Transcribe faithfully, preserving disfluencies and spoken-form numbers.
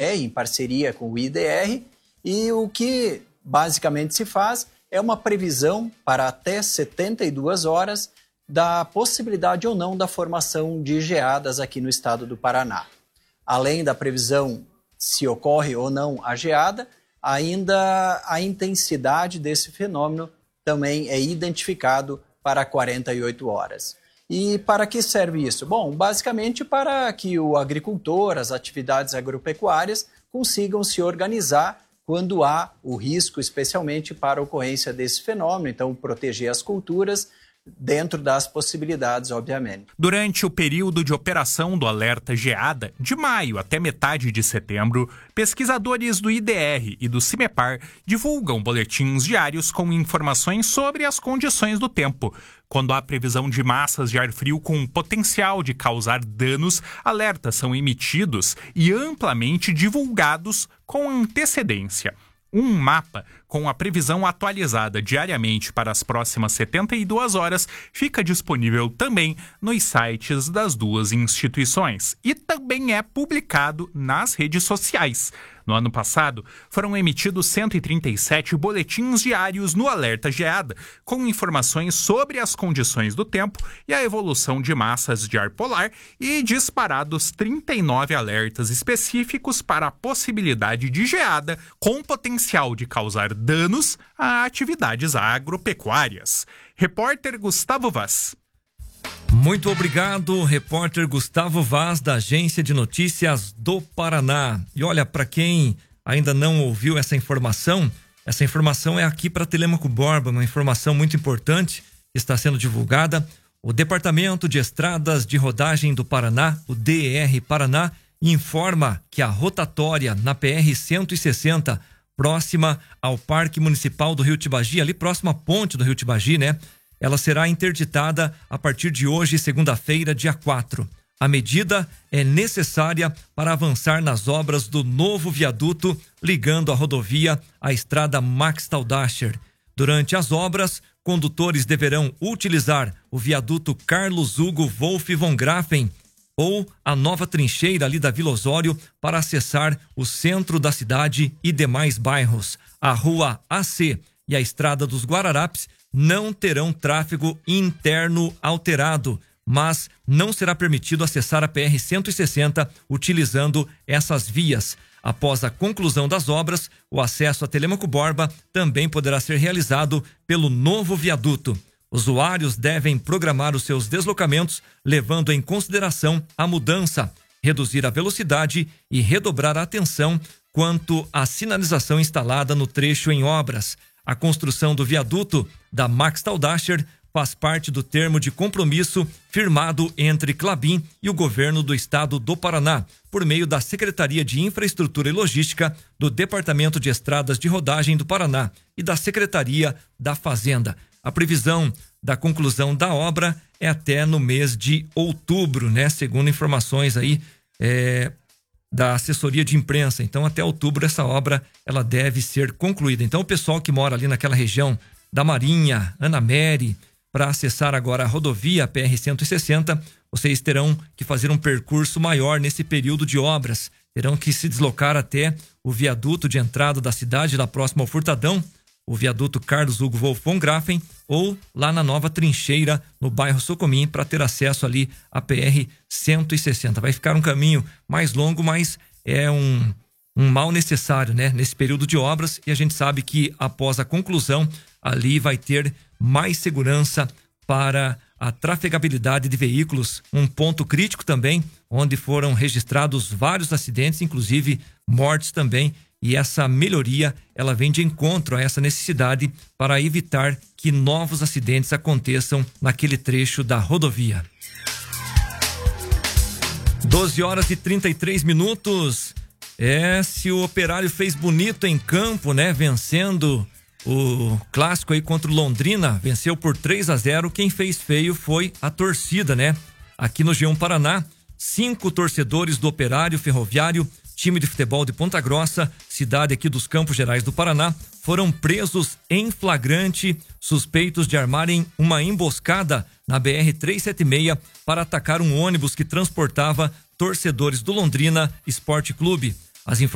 R, em parceria com o I D R, e o que basicamente se faz é uma previsão para até setenta e duas horas da possibilidade ou não da formação de geadas aqui no estado do Paraná. Além da previsão se ocorre ou não a geada, ainda a intensidade desse fenômeno também é identificado para quarenta e oito horas. E para que serve isso? Bom, basicamente para que o agricultor, as atividades agropecuárias consigam se organizar quando há o risco, especialmente para a ocorrência desse fenômeno, então proteger as culturas dentro das possibilidades, obviamente. Durante o período de operação do alerta geada, de maio até metade de setembro, pesquisadores do I D R e do CIMEPAR divulgam boletins diários com informações sobre as condições do tempo. Quando há previsão de massas de ar frio com potencial de causar danos, alertas são emitidos e amplamente divulgados com antecedência. Um mapa com a previsão atualizada diariamente para as próximas setenta e duas horas fica disponível também nos sites das duas instituições e também é publicado nas redes sociais. No ano passado, foram emitidos cento e trinta e sete boletins diários no Alerta Geada, com informações sobre as condições do tempo e a evolução de massas de ar polar e disparados trinta e nove alertas específicos para a possibilidade de geada com potencial de causar danos a atividades agropecuárias. Repórter Gustavo Vaz. Muito obrigado, repórter Gustavo Vaz, da Agência de Notícias do Paraná. E olha, para quem ainda não ouviu essa informação, essa informação é aqui para Telêmaco Borba, uma informação muito importante que está sendo divulgada. O Departamento de Estradas de Rodagem do Paraná, o D E R Paraná, informa que a rotatória na P R cento e sessenta, próxima ao Parque Municipal do Rio Tibagi, ali próximo à ponte do Rio Tibagi, né? Ela será interditada a partir de hoje, segunda-feira, dia quatro. A medida é necessária para avançar nas obras do novo viaduto ligando a rodovia à estrada Max Taldascher. Durante as obras, condutores deverão utilizar o viaduto Carlos Hugo Wolff von Grafen ou a nova trincheira ali da Vila Osório para acessar o centro da cidade e demais bairros. A Rua A C e a Estrada dos Guararapes não terão tráfego interno alterado, mas não será permitido acessar a P R cento e sessenta utilizando essas vias. Após a conclusão das obras, o acesso a Telêmaco Borba também poderá ser realizado pelo novo viaduto. Usuários devem programar os seus deslocamentos levando em consideração a mudança, reduzir a velocidade e redobrar a atenção quanto à sinalização instalada no trecho em obras. A construção do viaduto da Max Taldascher faz parte do termo de compromisso firmado entre Klabin e o governo do estado do Paraná, por meio da Secretaria de Infraestrutura e Logística do Departamento de Estradas de Rodagem do Paraná e da Secretaria da Fazenda. A previsão da conclusão da obra é até no mês de outubro, né? Segundo informações aí é, da assessoria de imprensa. Então, até outubro essa obra ela deve ser concluída. Então, o pessoal que mora ali naquela região da Marinha, Ana Mary, para acessar agora a rodovia P R cento e sessenta, vocês terão que fazer um percurso maior nesse período de obras. Terão que se deslocar até o viaduto de entrada da cidade, lá próximo ao Furtadão, o viaduto Carlos Hugo Wolff von Grafen, ou lá na nova trincheira, no bairro Socomim, para ter acesso ali à P R cento e sessenta. Vai ficar um caminho mais longo, mas é um, um mal necessário, né? Nesse período de obras, e a gente sabe que após a conclusão, ali vai ter mais segurança para a trafegabilidade de veículos, um ponto crítico também, onde foram registrados vários acidentes, inclusive mortes também. E essa melhoria, ela vem de encontro a essa necessidade para evitar que novos acidentes aconteçam naquele trecho da rodovia. doze horas e trinta e três minutos. É, se o Operário fez bonito em campo, né? Vencendo o clássico aí contra o Londrina, venceu por três a zero. Quem fez feio foi a torcida, né? Aqui no G um Paraná, cinco torcedores do Operário Ferroviário, time de futebol de Ponta Grossa, cidade aqui dos Campos Gerais do Paraná, foram presos em flagrante, suspeitos de armarem uma emboscada na B R trezentos e setenta e seis para atacar um ônibus que transportava torcedores do Londrina Esporte Clube. As